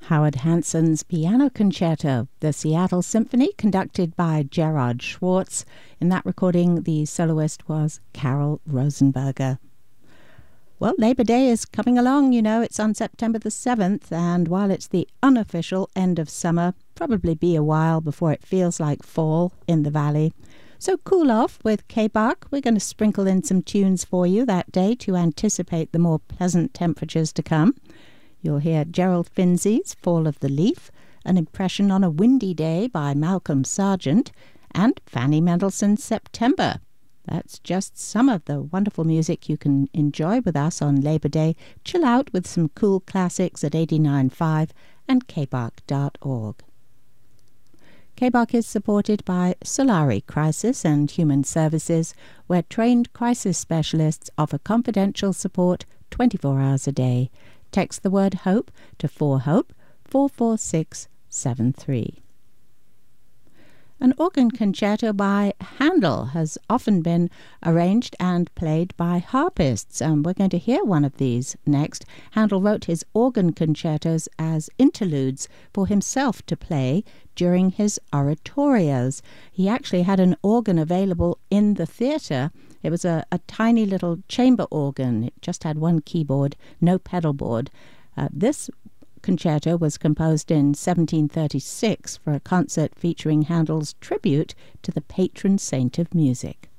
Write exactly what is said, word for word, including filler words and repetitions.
Howard Hanson's Piano Concerto, the Seattle Symphony, conducted by Gerard Schwartz. In that recording, the soloist was Carol Rosenberger. Well, Labor Day is coming along, you know. It's on September the seventh, and while it's the unofficial end of summer, probably be a while before it feels like fall in the valley. So cool off with K-Bach. We're going to sprinkle in some tunes for you that day to anticipate the more pleasant temperatures to come. You'll hear Gerald Finzi's Fall of the Leaf, An Impression on a Windy Day by Malcolm Sargent, and Fanny Mendelssohn's September. That's just some of the wonderful music you can enjoy with us on Labor Day. Chill out with some cool classics at eighty-nine point five and k bach dot org. K-Bach is supported by Solari Crisis and Human Services, where trained crisis specialists offer confidential support twenty-four hours a day. Text the word HOPE to four HOPE, four four six seven three. An organ concerto by Handel has often been arranged and played by harpists, and we're going to hear one of these next. Handel wrote his organ concertos as interludes for himself to play during his oratorios. He actually had an organ available in the theatre. It was a, a tiny little chamber organ. It just had one keyboard, no pedal board. Uh, this concerto was composed in seventeen thirty-six for a concert featuring Handel's tribute to the patron saint of music.